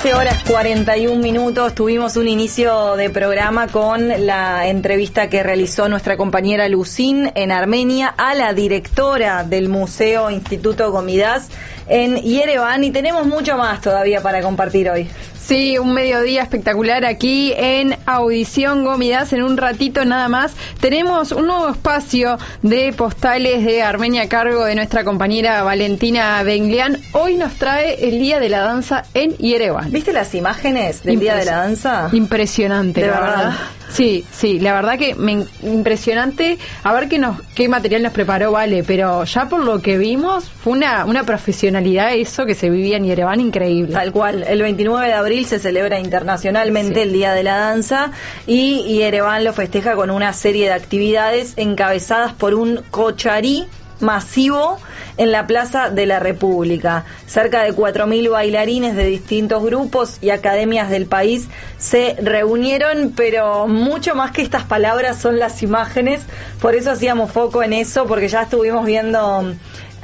13:41. Tuvimos un inicio de programa con la entrevista que realizó nuestra compañera Lucín en Armenia a la directora del Museo Instituto Gomidas en Yerevan, y tenemos mucho más todavía para compartir hoy. Sí, un mediodía espectacular aquí en Audición Gomidas. En un ratito nada más tenemos un nuevo espacio de postales de Armenia a cargo de nuestra compañera Valentina Benglian. Hoy nos trae el Día de la Danza en Yerevan. ¿Viste las imágenes del Día de la Danza? Impresionante, de la verdad. Sí, la verdad que impresionante. A ver qué material nos preparó, Vale, pero ya por lo que vimos fue una profesionalidad eso que se vivía en Yerevan increíble. Tal cual. El 29 de abril se celebra internacionalmente el Día de la Danza, y Yerevan lo festeja con una serie de actividades encabezadas por un cocharí masivo en la Plaza de la República. Cerca de 4.000 bailarines de distintos grupos y academias del país se reunieron, pero mucho más que estas palabras son las imágenes. Por eso hacíamos foco en eso, porque ya estuvimos viendo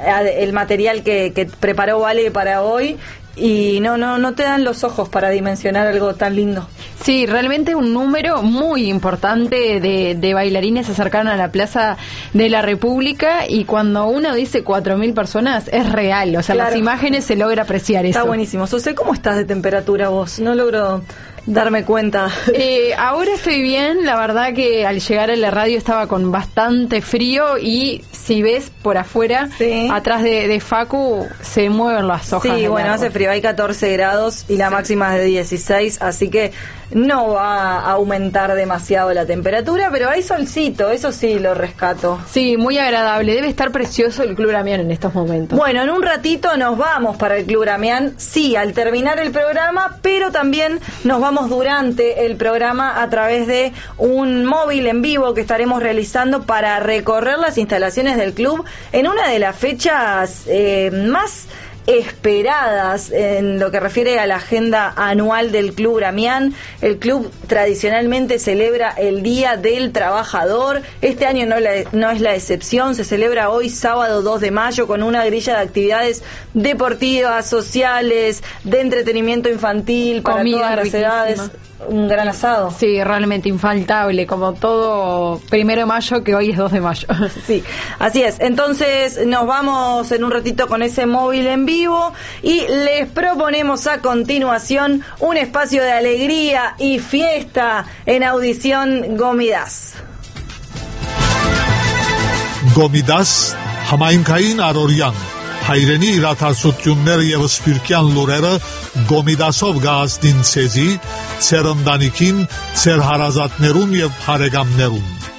el material que preparó Vale para hoy, y no te dan los ojos para dimensionar algo tan lindo. Sí, realmente un número muy importante de bailarines se acercaron a la Plaza de la República, y cuando uno dice 4.000 personas es real, o sea, claro, las imágenes se logra apreciar eso. Está buenísimo. Susé, ¿cómo estás de temperatura vos? No logro darme cuenta. Ahora estoy bien, la verdad que al llegar a la radio estaba con bastante frío, y si ves por afuera, sí, atrás de Facu se mueven las hojas. Sí, bueno, hace frío, hay 14 grados y la máxima es de 16, así que no va a aumentar demasiado la temperatura, pero hay solcito, eso sí lo rescato. Sí, muy agradable, debe estar precioso el Club Ramián en estos momentos. Bueno, en un ratito nos vamos para el Club Ramián, sí, al terminar el programa, pero también nos vamos durante el programa a través de un móvil en vivo que estaremos realizando para recorrer las instalaciones del club en una de las fechas más esperadas en lo que refiere a la agenda anual del Club Ramián. El club tradicionalmente celebra el Día del Trabajador. Este año no es la excepción. Se celebra hoy, sábado 2 de mayo, con una grilla de actividades deportivas, sociales, de entretenimiento infantil, para todas las edades. Un gran asado. Sí, realmente infaltable, como todo 1 de mayo, que hoy es 2 de mayo. Sí, así es. Entonces nos vamos en un ratito con ese móvil en vivo, y les proponemos a continuación un espacio de alegría y fiesta en Audición Gomidas. Gomidas, համայնքային առօրյան, հայրենի իրադարձությունները եւ սփյուռքյան լուրերը Գոմիդասով գազդին ցեզի, ցերնդանիքին, ցեր հարազատներուն եւ հարեգամներուն։